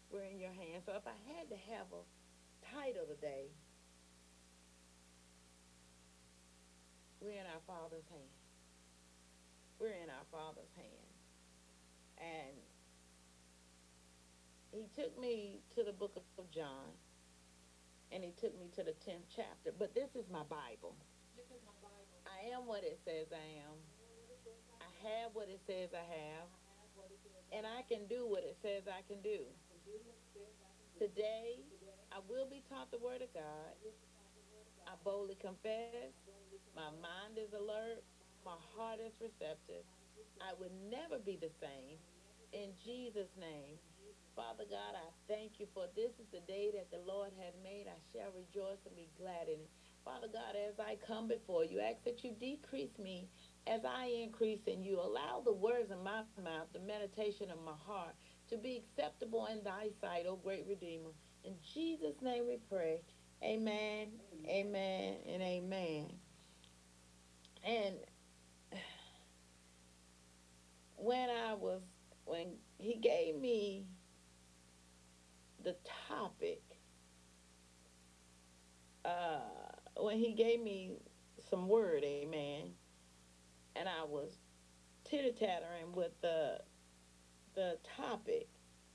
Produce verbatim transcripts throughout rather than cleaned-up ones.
We're in your hands. So if I had to have a title today, we're in our Father's hands. We're in our Father's hands. And he took me to the book of John, and he took me to the tenth chapter. But this is my Bible. This is my Bible. I am what it says I am. I am what it says I I am. have what it says I have. I have what it says I And I have. can do what it says I can do. And I can do what it says I can do. Today, Today, I will be taught the Word of I God. will be taught the word of I God. boldly confess. I boldly My confess. mind is alert. My mind My is heart alert. is My receptive. heart is I receptive. would never be the I same. will never be In the same. Jesus' name. In Jesus' Father name. God, I thank you for this is the day that the Lord has made. I shall rejoice and be glad in it. Father God, as I come before you, ask that you decrease me as I increase in you. Allow the words of my mouth, the meditation of my heart, to be acceptable in thy sight, O great Redeemer. In Jesus' name we pray. Amen, Amen. amen, and amen. And when I was, when he gave me the topic, uh, when he gave me some word, amen, and I was titter tattering with the the topic,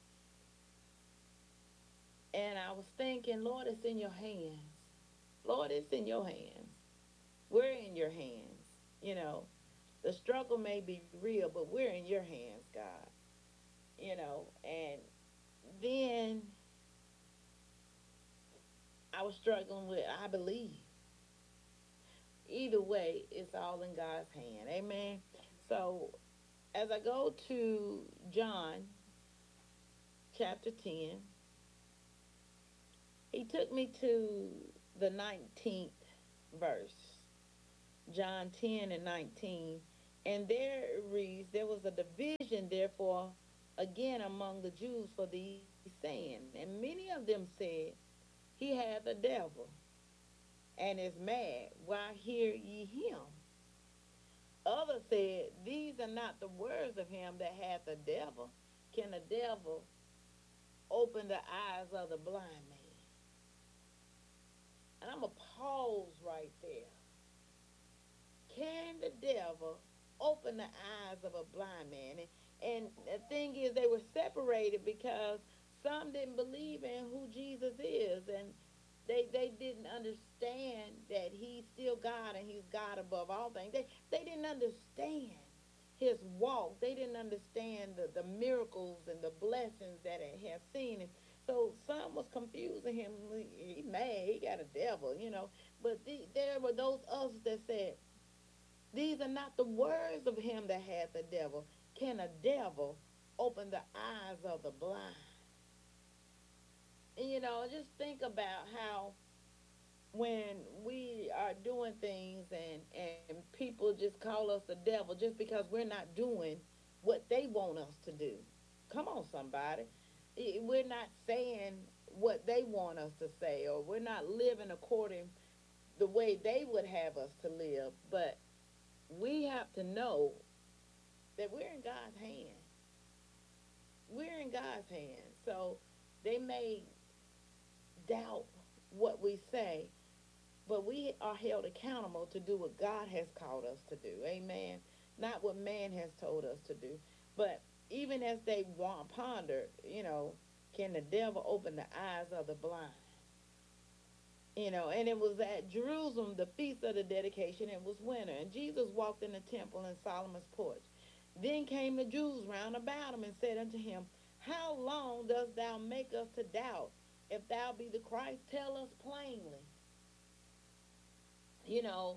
and I was thinking, Lord, it's in your hands. Lord, it's in your hands. We're in your hands. You know, the struggle may be real, but we're in your hands, God. You know, and then I was struggling with, I believe. Either way, it's all in God's hand. Amen. So as I go to John chapter ten, he took me to the nineteenth verse. John ten and nineteen. And there it reads, there was a division, therefore, again among the Jews for these saying. And many of them said, he hath a devil and is mad. Why hear ye him? Others said, these are not the words of him that hath a devil. Can a devil open the eyes of the blind man? And I'm going to pause right there. Can the devil open the eyes of a blind man? And, and the thing is, they were separated because some didn't believe in who Jesus is. And they, they didn't understand that he's still God and he's God above all things. They, they didn't understand his walk. They didn't understand the, the miracles and the blessings that he had seen. And so some was confusing him. He mad. He got a devil, you know. But the, there were those others that said, these are not the words of him that hath the devil. Can a devil open the eyes of the blind? And, you know, just think about how when we are doing things and, and people just call us the devil just because we're not doing what they want us to do. Come on, somebody. We're not saying what they want us to say, or we're not living according the way they would have us to live. But we have to know that we're in God's hands. We're in God's hands. So they may doubt what we say, but we are held accountable to do what God has called us to do. Amen. Not what man has told us to do. But even as they want ponder, you know, can the devil open the eyes of the blind? You know, and it was at Jerusalem, the feast of the dedication. It was winter, and Jesus walked in the temple in Solomon's porch. Then came the Jews round about him and said unto him, how long dost thou make us to doubt? If thou be the Christ, tell us plainly. You know,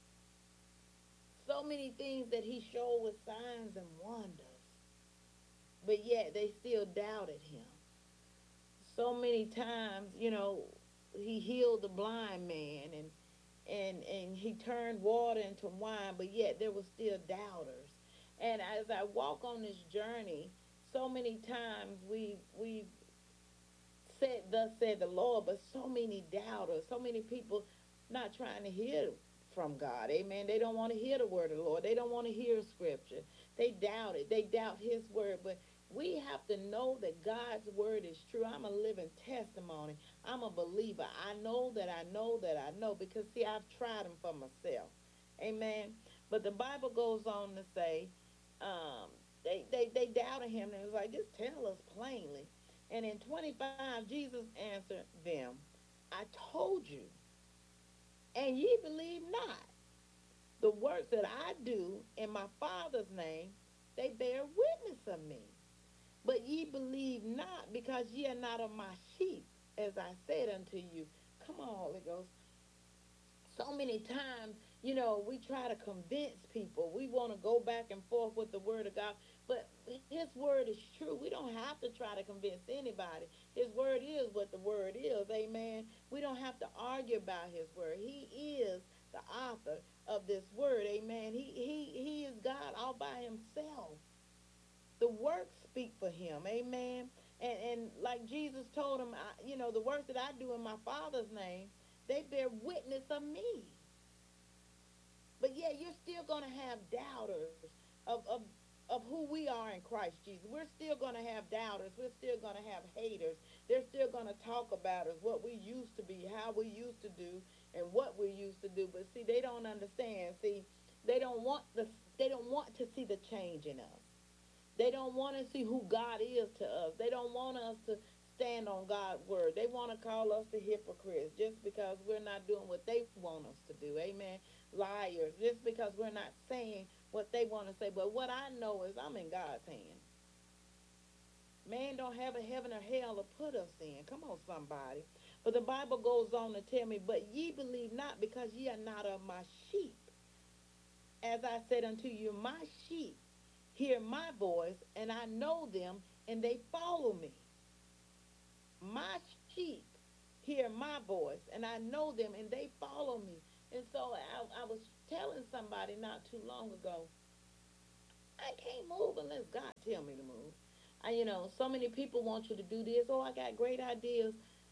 so many things that he showed with signs and wonders, but yet they still doubted him. So many times, you know, he healed the blind man and and and he turned water into wine, but yet there were still doubters. And as I walk on this journey, so many times we we've said, thus said the Lord, but so many doubters, so many people not trying to hear from God. Amen. They don't want to hear the word of the Lord. They don't want to hear scripture. They doubt it. They doubt his word. But we have to know that God's word is true. I'm a living testimony. I'm a believer. I know that I know that I know because, see, I've tried them for myself. Amen. But the Bible goes on to say, um, they, they, they doubted him and it was like, just tell us plainly. And in twenty-five, Jesus answered them, I told you, and ye believe not. The works that I do in my Father's name, they bear witness of me. But ye believe not, because ye are not of my sheep, as I said unto you. Come on, Holy Ghost. So many times, you know, we try to convince people. We want to go back and forth with the word of God. But his word is true. We don't have to try to convince anybody. His word is what the word is. Amen. We don't have to argue about his word. He is the author of this word. Amen. He he he is God all by himself. The works speak for him. Amen. And and like Jesus told him, I, you know, the works that I do in my Father's name, they bear witness of me. But yeah, you're still going to have doubters of, of, of who we are in Christ Jesus. We're still going to have doubters. We're still going to have haters. They're still going to talk about us, what we used to be, how we used to do, and what we used to do. But see, they don't understand. See, they don't want the they don't want to see the change in us. They don't want to see who God is to us. They don't want us to stand on God's word. They want to call us the hypocrites just because we're not doing what they want us to do. Amen. Liars, just because we're not saying what they want to say. But what I know is I'm in God's hand. Man don't have a heaven or hell to put us in. Come on, somebody. But the Bible goes on to tell me, but ye believe not, because ye are not of my sheep. As I said unto you, my sheep hear my voice, and I know them, and they follow me. My sheep hear my voice, and I know them, and they follow me. And so I, I was telling somebody not too long ago, I can't move unless God tell me to move. I, you know, so many people want you to do this. Oh, I got great ideas,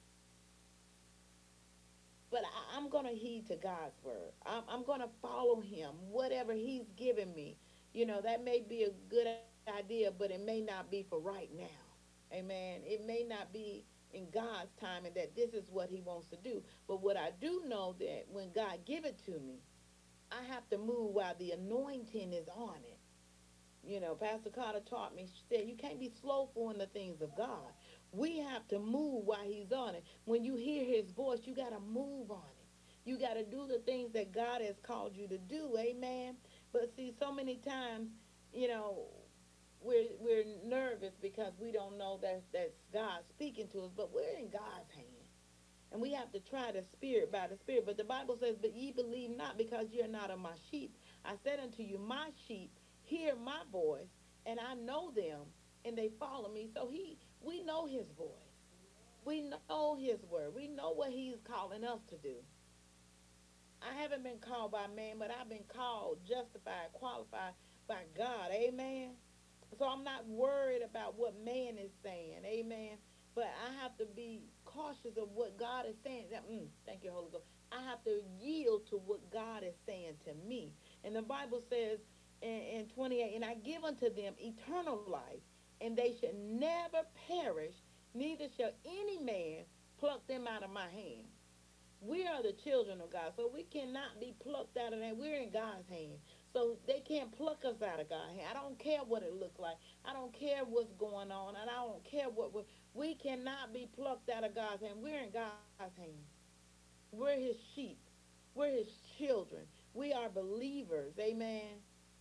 but I, I'm going to heed to God's word. I'm, I'm going to follow him, whatever he's given me. You know, that may be a good idea, but it may not be for right now. Amen. It may not be in God's time and that this is what he wants to do. But what I do know that when God give it to me, I have to move while the anointing is on it. You know, Pastor Carter taught me, she said, you can't be slowful in the things of God. We have to move while he's on it. When you hear his voice, you got to move on it. You got to do the things that God has called you to do. Amen. But see, so many times, you know, we're we're nervous because we don't know that that's God speaking to us, but we're in God's hand. And we have to try the spirit by the spirit. But the Bible says, but ye believe not, because you're not of my sheep. I said unto you, my sheep hear my voice, and I know them, and they follow me. So he we know his voice. We know his word. We know what he's calling us to do. I haven't been called by man, but I've been called, justified, qualified by God. Amen. So I'm not worried about what man is saying. Amen. But I have to be cautious of what God is saying. Mm, thank you, Holy Ghost. I have to yield to what God is saying to me. And the Bible says in, in twenty-eight, and I give unto them eternal life, and they shall never perish, neither shall any man pluck them out of my hand. We are the children of God, so we cannot be plucked out of that. We're in God's hand. So they can't pluck us out of God's hand. I don't care what it looks like. I don't care what's going on, and I don't care what we're, we cannot be plucked out of God's hand. We're in God's hand. We're his sheep. We're his children. We are believers. Amen.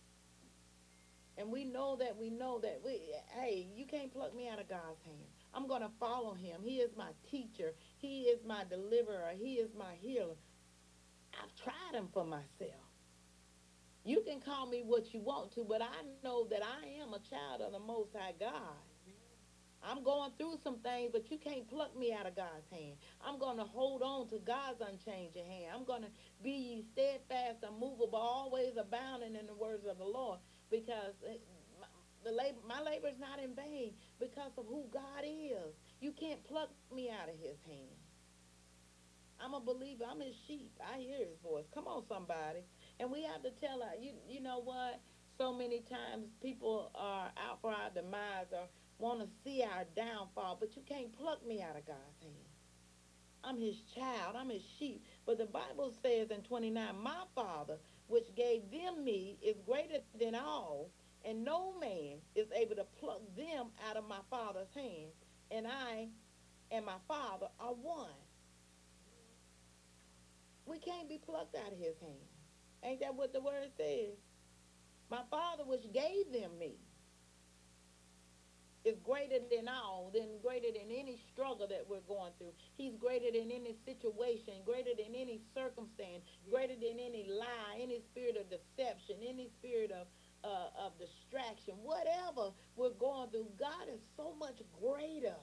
And we know that we know that we, hey, you can't pluck me out of God's hand. I'm going to follow him. He is my teacher. He is my deliverer. He is my healer. I've tried him for myself. You can call me what you want to, but I know that I am a child of the Most High God. I'm going through some things, but you can't pluck me out of God's hand. I'm going to hold on to God's unchanging hand. I'm going to be steadfast, unmovable, always abounding in the words of the Lord, because the labor, my labor is not in vain because of who God is. You can't pluck me out of his hand. I'm a believer. I'm his sheep. I hear his voice. Come on, somebody. And we have to tell her, you, you know what? So many times people are out for our demise or want to see our downfall, but you can't pluck me out of God's hand. I'm his child, I'm his sheep. But the Bible says in twenty-nine, my Father, which gave them me, is greater than all, and no man is able to pluck them out of my Father's hand. And I and my Father are one. We can't be plucked out of his hand. Ain't that what the word says? My Father, which gave them me, is greater than all, than greater than any struggle that we're going through. He's greater than any situation, greater than any circumstance, greater than any lie, any spirit of deception, any spirit of uh, of distraction, whatever we're going through. God is so much greater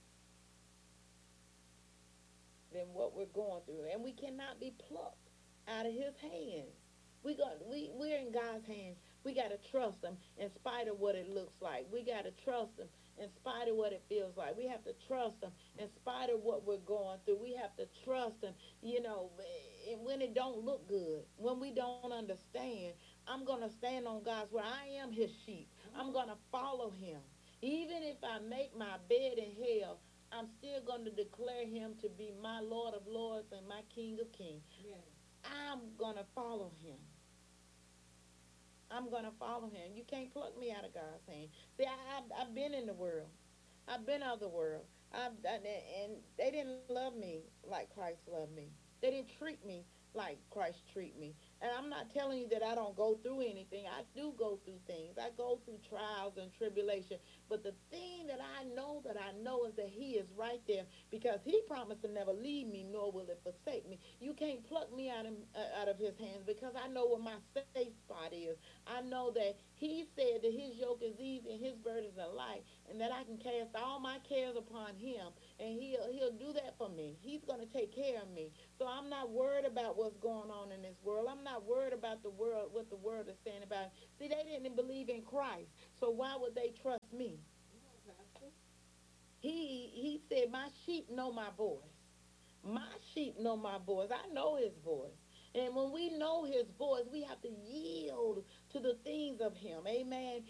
than what we're going through, and we cannot be plucked out of His hands. We got we we're in God's hands. We got to trust Him in spite of what it looks like. We got to trust Him in spite of what it feels like. We have to trust Him in spite of what we're going through. We have to trust Him, you know, and when it don't look good, when we don't understand. I'm gonna stand on God's word. I am His sheep. I'm gonna follow Him, even if I make my bed in hell. I'm still going to declare him to be my Lord of Lords and my King of Kings. Yes. I'm going to follow him. I'm going to follow him. You can't pluck me out of God's hand. See, I, I've, I've been in the world. I've been of the world. I've, and they didn't love me like Christ loved me. They didn't treat me like Christ treat me. And I'm not telling you that I don't go through anything. I do go through things. I go through trials and tribulation. But the thing that I know that I know is that he is right there because he promised to never leave me nor will it forsake me. You can't pluck me out of, uh, out of his hands because I know where my safe spot is. I know that he said that his yoke is easy and his burdens are light and that I can cast all my cares upon him and he'll he'll do that for me. He's going to take care of me. So I'm not worried about what's going on in this world. I'm not worried about the world, what the world is saying about it. See, they didn't believe in Christ. So why would they trust me? He he said, my sheep know my voice. My sheep know my voice. I know his voice. And when we know his voice, we have to yield to the things of him. Amen.